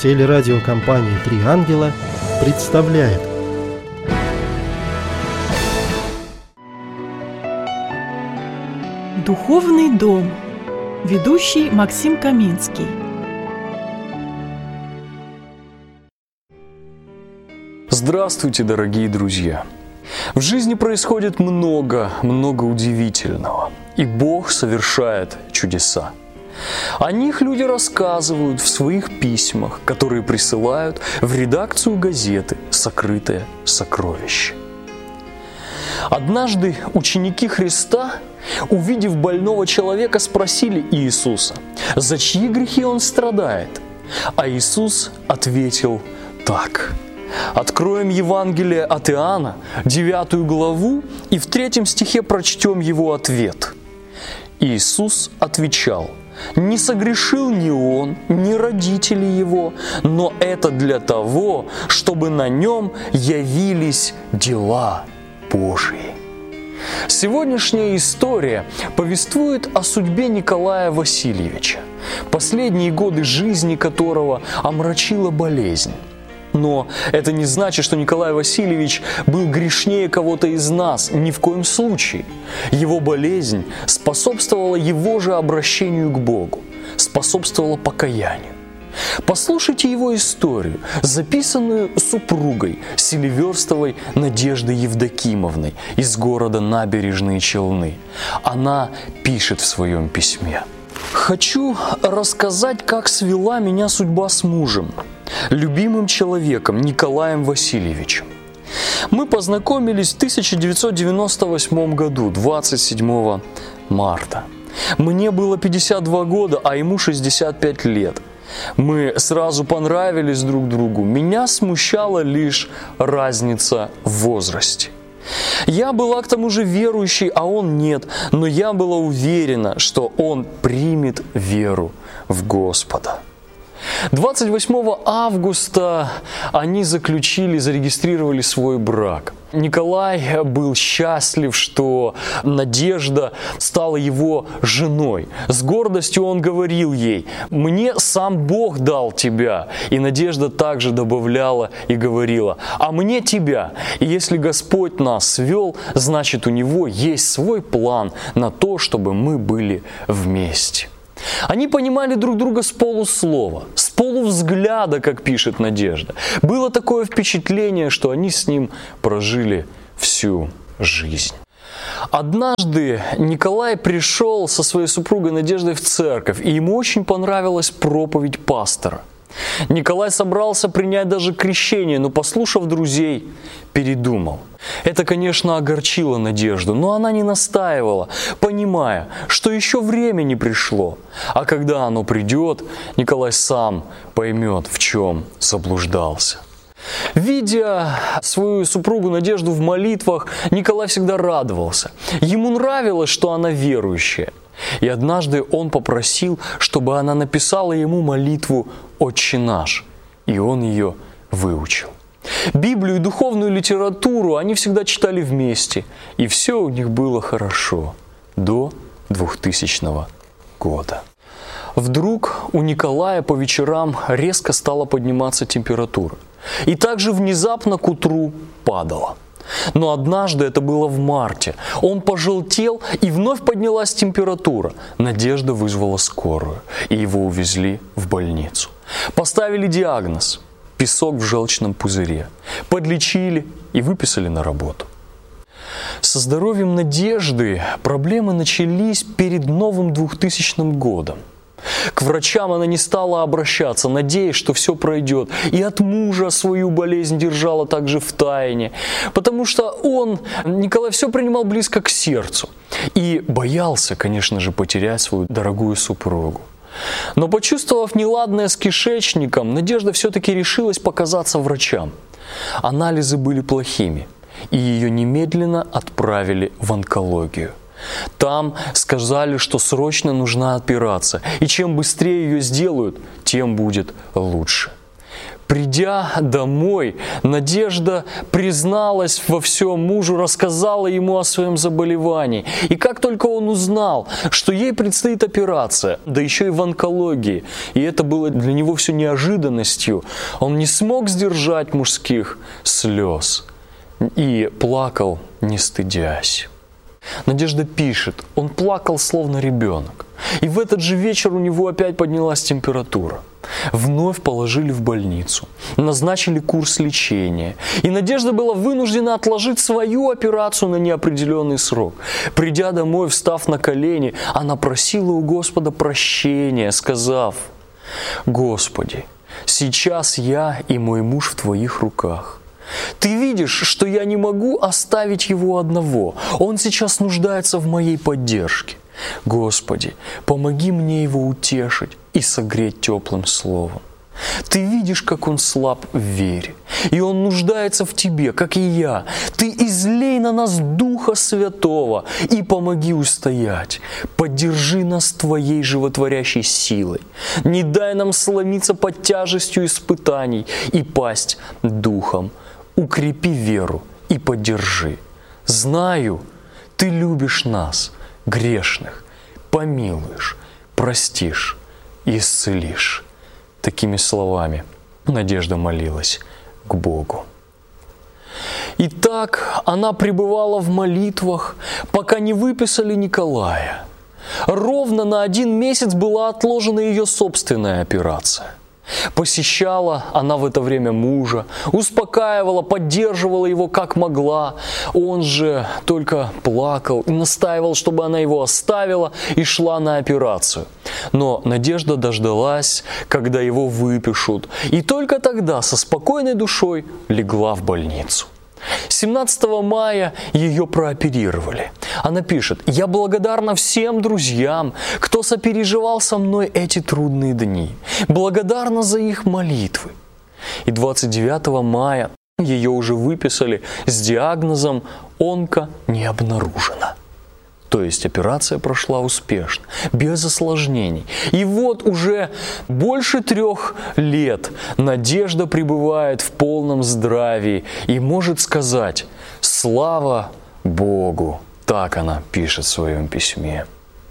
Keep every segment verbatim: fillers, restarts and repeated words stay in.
Телерадиокомпания «Три ангела» представляет. Духовный дом. Ведущий Максим Каминский. Здравствуйте, дорогие друзья! В жизни происходит много, много удивительного, и Бог совершает чудеса. О них люди рассказывают в своих письмах, которые присылают в редакцию газеты «Сокрытое сокровище». Однажды ученики Христа, увидев больного человека, спросили Иисуса, за чьи грехи он страдает? А Иисус ответил так. Откроем Евангелие от Иоанна, девятую главу, и в третьем стихе прочтем его ответ. Иисус отвечал: «Не согрешил ни он, ни родители его, но это для того, чтобы на нем явились дела Божии». Сегодняшняя история повествует о судьбе Николая Васильевича, последние годы жизни которого омрачила болезнь. Но это не значит, что Николай Васильевич был грешнее кого-то из нас, ни в коем случае. Его болезнь способствовала его же обращению к Богу, способствовала покаянию. Послушайте его историю, записанную супругой Селиверстовой Надеждой Евдокимовной из города Набережные Челны. Она пишет в своем письме: «Хочу рассказать, как свела меня судьба с мужем, любимым человеком Николаем Васильевичем. Мы познакомились в тысяча девятьсот девяносто восьмом году, двадцать седьмого марта. Мне было пятьдесят два года, а ему шестьдесят пять лет. Мы сразу понравились друг другу. Меня смущала лишь разница в возрасте. Я была к тому же верующей, а он нет, но я была уверена, что он примет веру в Господа». двадцать восьмого августа они заключили, зарегистрировали свой брак. Николай был счастлив, что Надежда стала его женой. С гордостью он говорил ей: «Мне сам Бог дал тебя». И Надежда также добавляла и говорила: «А мне тебя». И если Господь нас свел, значит, у Него есть свой план на то, чтобы мы были вместе. Они понимали друг друга с полуслова, с полувзгляда, как пишет Надежда. Было такое впечатление, что они с ним прожили всю жизнь. Однажды Николай пришел со своей супругой Надеждой в церковь, и ему очень понравилась проповедь пастора. Николай собрался принять даже крещение, но, послушав друзей, передумал. Это, конечно, огорчило Надежду, но она не настаивала, понимая, что еще время не пришло. А когда оно придет, Николай сам поймет, в чем заблуждался. Видя свою супругу Надежду в молитвах, Николай всегда радовался. Ему нравилось, что она верующая. И однажды он попросил, чтобы она написала ему молитву «Отче наш», и он ее выучил. Библию и духовную литературу они всегда читали вместе, и все у них было хорошо до двухтысячного года. Вдруг у Николая по вечерам резко стала подниматься температура, и также внезапно к утру падала. Но однажды, это было в марте, он пожелтел, и вновь поднялась температура. Надежда вызвала скорую, и его увезли в больницу. Поставили диагноз – песок в желчном пузыре. Подлечили и выписали на работу. Со здоровьем Надежды проблемы начались перед новым двухтысячным годом. К врачам она не стала обращаться, надеясь, что все пройдет. И от мужа свою болезнь держала также в тайне, потому что он, Николай, все принимал близко к сердцу. И боялся, конечно же, потерять свою дорогую супругу. Но, почувствовав неладное с кишечником, Надежда все-таки решилась показаться врачам. Анализы были плохими, и ее немедленно отправили в онкологию. Там сказали, что срочно нужна операция, и чем быстрее ее сделают, тем будет лучше. Придя домой, Надежда призналась во всем мужу, рассказала ему о своем заболевании. И как только он узнал, что ей предстоит операция, да еще и в онкологии, и это было для него все неожиданностью, он не смог сдержать мужских слез и плакал, не стыдясь. Надежда пишет, он плакал словно ребенок. И в этот же вечер у него опять поднялась температура. Вновь положили в больницу, назначили курс лечения. И Надежда была вынуждена отложить свою операцию на неопределенный срок. Придя домой, встав на колени, она просила у Господа прощения, сказав: «Господи, сейчас я и мой муж в Твоих руках. Ты видишь, что я не могу оставить его одного. Он сейчас нуждается в моей поддержке. Господи, помоги мне его утешить и согреть теплым словом. Ты видишь, как он слаб в вере, и он нуждается в Тебе, как и я. Ты излей на нас Духа Святого и помоги устоять. Поддержи нас Твоей животворящей силой. Не дай нам сломиться под тяжестью испытаний и пасть духом. Укрепи веру и поддержи. Знаю, Ты любишь нас, грешных, помилуешь, простишь, исцелишь». Такими словами Надежда молилась к Богу. И так она пребывала в молитвах, пока не выписали Николая. Ровно на один месяц была отложена ее собственная операция. Посещала она в это время мужа, успокаивала, поддерживала его как могла. Он же только плакал и настаивал, чтобы она его оставила и шла на операцию. Но Надежда дождалась, когда его выпишут, и только тогда со спокойной душой легла в больницу. семнадцатого мая ее прооперировали. Она пишет: «Я благодарна всем друзьям, кто сопереживал со мной эти трудные дни. Благодарна за их молитвы». И двадцать девятого мая ее уже выписали с диагнозом «онко не обнаружено». То есть операция прошла успешно, без осложнений. И вот уже больше трех лет Надежда пребывает в полном здравии и может сказать: «Слава Богу!» Так она пишет в своем письме.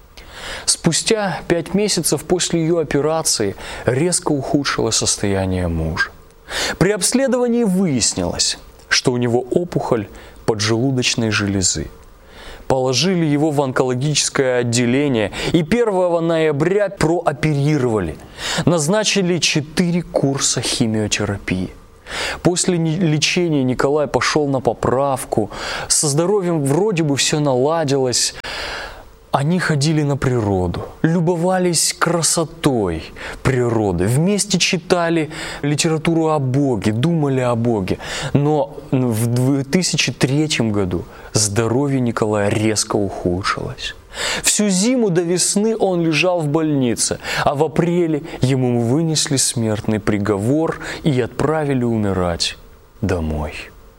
Спустя пять месяцев после ее операции резко ухудшилось состояние мужа. При обследовании выяснилось, что у него опухоль поджелудочной железы. Положили его в онкологическое отделение и первого ноября прооперировали. Назначили четыре курса химиотерапии. После лечения Николай пошел на поправку. Со здоровьем вроде бы все наладилось. Они ходили на природу, любовались красотой природы, вместе читали литературу о Боге, думали о Боге. Но в две тысячи третьем году здоровье Николая резко ухудшилось. Всю зиму до весны он лежал в больнице, а в апреле ему вынесли смертный приговор и отправили умирать домой.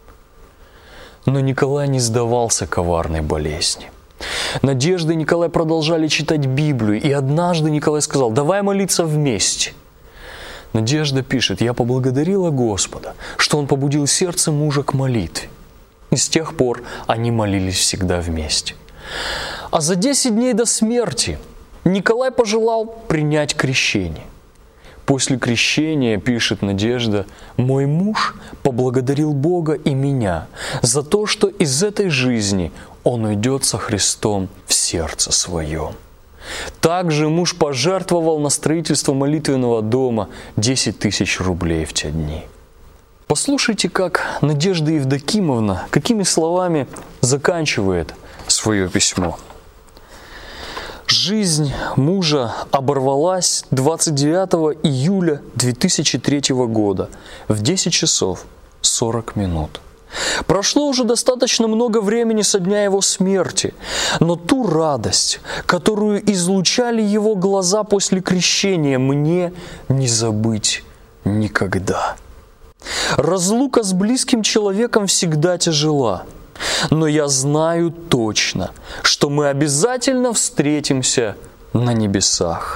Но Николай не сдавался коварной болезни. Надежда и Николай продолжали читать Библию, и однажды Николай сказал: «Давай молиться вместе». Надежда пишет: «Я поблагодарила Господа, что Он побудил сердце мужа к молитве». И с тех пор они молились всегда вместе. А за десять дней до смерти Николай пожелал принять крещение. После крещения, пишет Надежда, «Мой муж поблагодарил Бога и меня за то, что из этой жизни он уйдет со Христом в сердце своем». Также муж пожертвовал на строительство молитвенного дома десять тысяч рублей в те дни. Послушайте, как Надежда Евдокимовна, какими словами заканчивает свое письмо. Жизнь мужа оборвалась двадцать девятого июля две тысячи третьего года в десять часов сорок минут. Прошло уже достаточно много времени со дня его смерти, но ту радость, которую излучали его глаза после крещения, мне не забыть никогда. Разлука с близким человеком всегда тяжела. Но я знаю точно, что мы обязательно встретимся на небесах.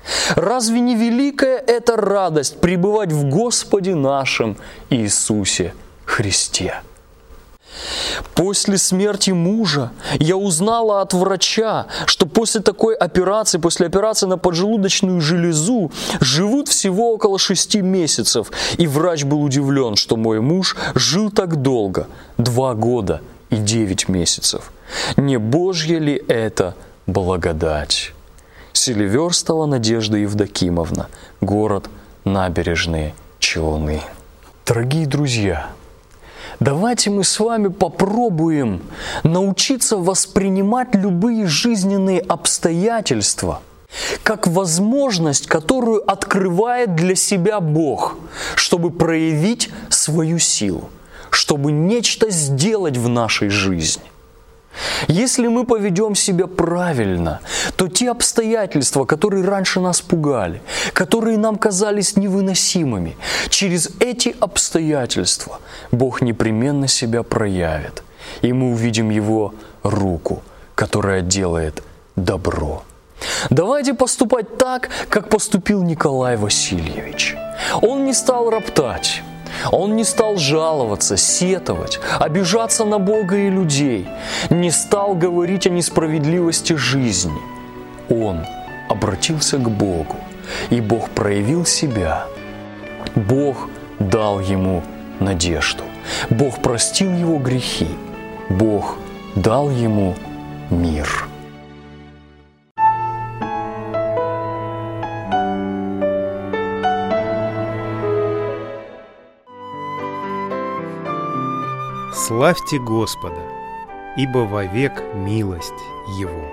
Разве не великая эта радость пребывать в Господе нашем Иисусе Христе? После смерти мужа я узнала от врача, что после такой операции, после операции на поджелудочную железу, живут всего около шести месяцев. И врач был удивлен, что мой муж жил так долго, два года и девять месяцев. Не Божья ли это благодать? Селиверстова Надежда Евдокимовна, город Набережные Челны. Дорогие друзья, давайте мы с вами попробуем научиться воспринимать любые жизненные обстоятельства как возможность, которую открывает для себя Бог, чтобы проявить свою силу, чтобы нечто сделать в нашей жизни. Если мы поведем себя правильно, то те обстоятельства, которые раньше нас пугали, которые нам казались невыносимыми, через эти обстоятельства Бог непременно себя проявит, и мы увидим Его руку, которая делает добро. Давайте поступать так, как поступил Николай Васильевич. Он не стал роптать. Он не стал жаловаться, сетовать, обижаться на Бога и людей, не стал говорить о несправедливости жизни. Он обратился к Богу, и Бог проявил себя. Бог дал ему надежду. Бог простил его грехи. Бог дал ему мир. Славьте Господа, ибо вовек милость Его.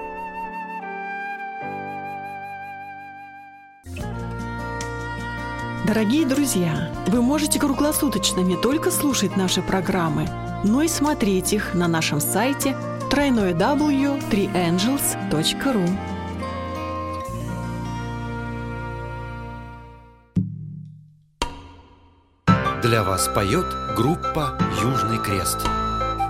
Дорогие друзья, вы можете круглосуточно не только слушать наши программы, но и смотреть их на нашем сайте дабл ю дабл ю дабл ю точка три энджелс точка ру. Для вас поет группа «Южный крест».